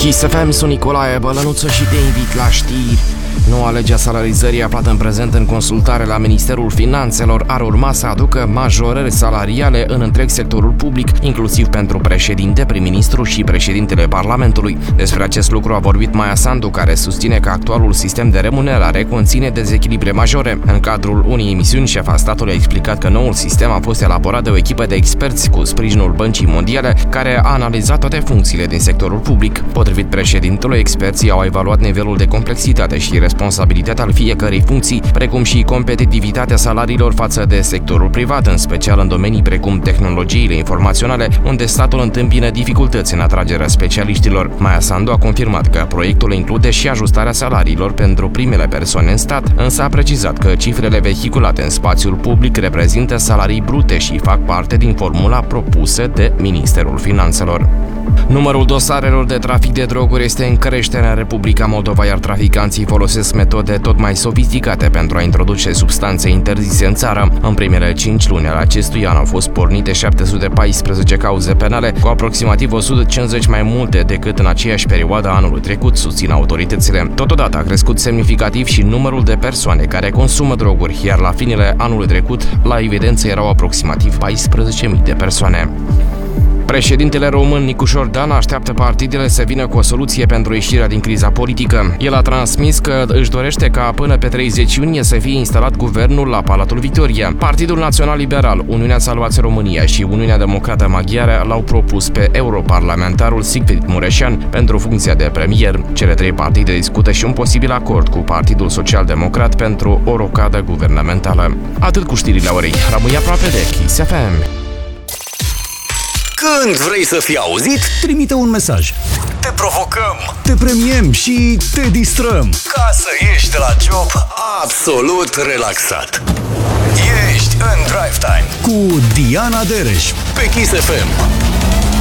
Kiss FM, sunt Nicolae Bălănuță și te invit la știri. Noua lege a salarizării aflată în prezent în consultare la Ministerul Finanțelor ar urma să aducă majorări salariale în întreg sectorul public, inclusiv pentru președinte, prim-ministru și președintele Parlamentului. Despre acest lucru a vorbit Maia Sandu, care susține că actualul sistem de remunerare conține dezechilibre majore. În cadrul unei emisiuni, șefa statului a explicat că noul sistem a fost elaborat de o echipă de experți cu sprijinul Băncii Mondiale, care a analizat toate funcțiile din sectorul public. Potrivit președintelui, experții au evaluat nivelul de complexitate și responsabilitatea al fiecărei funcții, precum și competitivitatea salariilor față de sectorul privat, în special în domenii precum tehnologiile informaționale, unde statul întâmpină dificultăți în atragerea specialiștilor. Maia Sandu a confirmat că proiectul include și ajustarea salariilor pentru primele persoane în stat, însă a precizat că cifrele vehiculate în spațiul public reprezintă salarii brute și fac parte din formula propusă de Ministerul Finanțelor. Numărul dosarelor de trafic de droguri este în creștere în Republica Moldova, iar traficanții folosesc metode tot mai sofisticate pentru a introduce substanțe interzise în țară. În primele 5 luni ale acestui an au fost pornite 714 cauze penale, cu aproximativ 150 mai multe decât în aceeași perioadă a anului trecut, susțin autoritățile. Totodată a crescut semnificativ și numărul de persoane care consumă droguri, iar la finele anului trecut, la evidență erau aproximativ 14.000 de persoane. Președintele român Nicușor Dan așteaptă partidele să vină cu o soluție pentru ieșirea din criza politică. El a transmis că își dorește ca până pe 30 iunie să fie instalat guvernul la Palatul Victoria. Partidul Național Liberal, Uniunea Salvați România și Uniunea Democrată Maghiară l-au propus pe europarlamentarul Sigfrid Mureșan pentru funcția de premier. Cele trei partide discută și un posibil acord cu Partidul Social Democrat pentru o rocadă guvernamentală. Atât cu știrile orei. Rămâi aproape de Kiss FM. Când vrei să fii auzit, trimite un mesaj. Te provocăm, te premiem și te distrăm, ca să ieși de la job absolut relaxat. Ești în Drive Time cu Diana Dereș pe Kiss FM.